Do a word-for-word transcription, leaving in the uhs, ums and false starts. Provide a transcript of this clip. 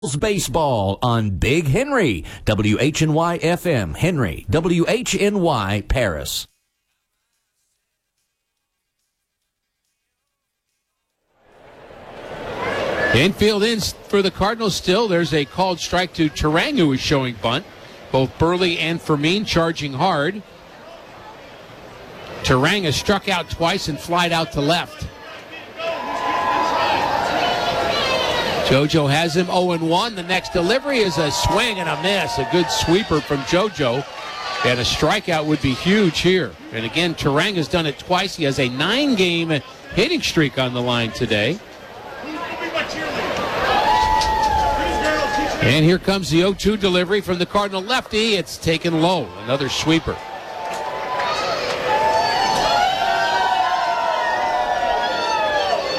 Baseball on Big Henry, W H N Y F M, Henry, W H N Y, Paris. Infield in for the Cardinals still. There's a called strike to Turang, who is showing bunt. Both Burley and Fermin charging hard. Turang has struck out twice and flied out to left. JoJo has him oh and one. The next delivery is a swing and a miss. A good sweeper from JoJo. And a strikeout would be huge here. And again, Turang has done it twice. He has a nine-game hitting streak on the line today. And here comes the oh two delivery from the Cardinal lefty. It's taken low. Another sweeper.